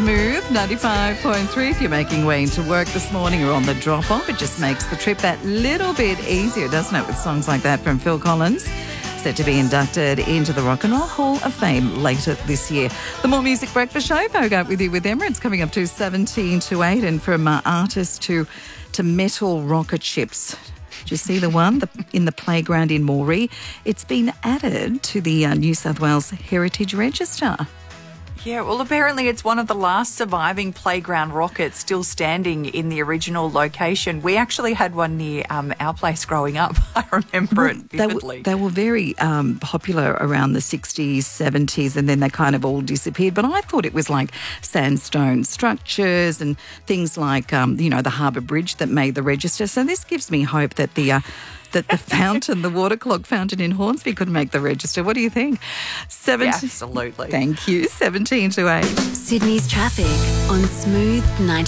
Smooth 95.3. If you're making way into work this morning or on the drop-off, it just makes the trip that little bit easier, doesn't it, with songs like that from Phil Collins? Set to be inducted into the Rock and Roll Hall of Fame later this year. The More Music Breakfast Show, Bogart with you with Emma. It's coming up to 17 to 8, and from artists to metal rocket ships. Do you see the one in the playground in Moree? It's been added to the New South Wales Heritage Register. Yeah, well, apparently it's one of the last surviving playground rockets still standing in the original location. We actually had one near our place growing up. I remember it vividly. They were very popular around the 60s, 70s, and then they kind of all disappeared. But I thought it was like sandstone structures and things like, the Harbour Bridge that made the register. So this gives me hope that the fountain, the water clock fountain in Hornsby could make the register. What do you think? Absolutely. Thank you. 17 to 8. Sydney's traffic on Smooth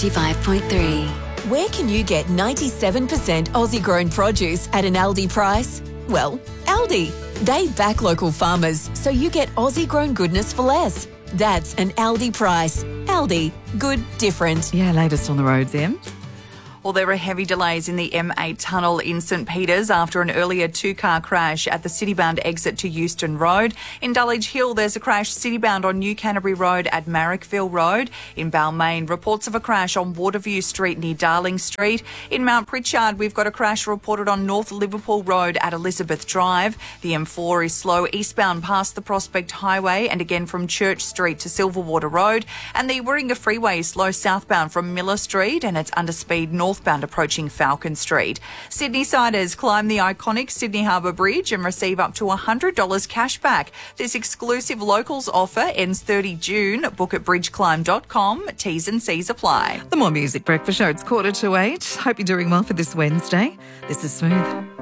95.3. Where can you get 97% Aussie grown produce at an Aldi price? Well, Aldi. They back local farmers, so you get Aussie grown goodness for less. That's an Aldi price. Aldi. Good, different. Yeah, latest on the roads, Em. Well, there are heavy delays in the M8 tunnel in St Peters after an earlier two-car crash at the city-bound exit to Euston Road. In Dulwich Hill, there's a crash city-bound on New Canterbury Road at Marrickville Road. In Balmain, reports of a crash on Waterview Street near Darling Street. In Mount Pritchard, we've got a crash reported on North Liverpool Road at Elizabeth Drive. The M4 is slow eastbound past the Prospect Highway and again from Church Street to Silverwater Road. And the Warringah Freeway is slow southbound from Miller Street and it's under speed northbound approaching Falcon Street. Sydney siders climb the iconic Sydney Harbour Bridge and receive up to $100 cash back. This exclusive locals offer ends 30 June. Book at bridgeclimb.com. T's and C's apply. The More Music Breakfast Show. It's 7:45. Hope you're doing well for this Wednesday. This is Smooth.